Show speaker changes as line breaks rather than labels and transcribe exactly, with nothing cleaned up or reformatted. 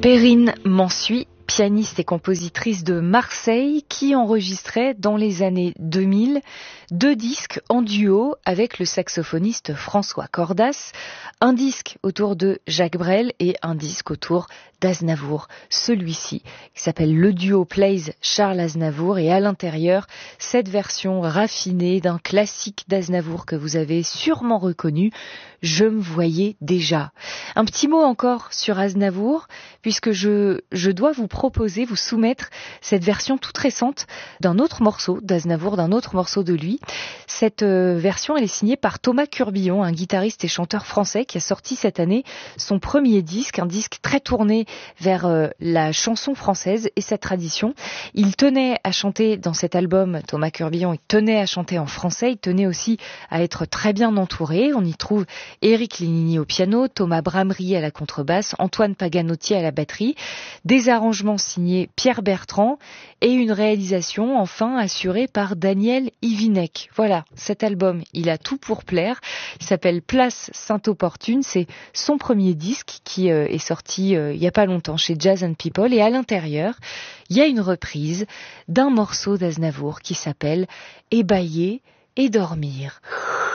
Perrine Mansuy, pianiste et compositrice de Marseille, qui enregistrait dans les années deux mille deux disques en duo avec le saxophoniste François Cordas, un disque autour de Jacques Brel et un disque autour d'Aznavour. Celui-ci, qui s'appelle Le Duo Plays Charles Aznavour, et à l'intérieur, cette version raffinée d'un classique d'Aznavour que vous avez sûrement reconnu, Je me voyais déjà. Un petit mot encore sur Aznavour, puisque je, je dois vous proposer, vous soumettre cette version toute récente d'un autre morceau d'Aznavour, d'un autre morceau de lui. Cette euh, version, elle est signée par Thomas Curbillon, un guitariste et chanteur français qui a sorti cette année son premier disque, un disque très tourné vers euh, la chanson française et sa tradition. Il tenait à chanter dans cet album, Thomas Curbillon, il tenait à chanter en français, il tenait aussi à être très bien entouré. On y trouve Éric Lénini au piano, Thomas Bramery à la contrebasse, Antoine Paganotti à la batterie, des arrangements signés Pierre Bertrand et une réalisation enfin assurée par Daniel Ivinek. Voilà, cet album, il a tout pour plaire. Il s'appelle Place Sainte-Opportune, c'est son premier disque qui euh, est sorti euh, il y a pas longtemps chez Jazz and People, et à l'intérieur, il y a une reprise d'un morceau d'Aznavour qui s'appelle Ébailler et dormir.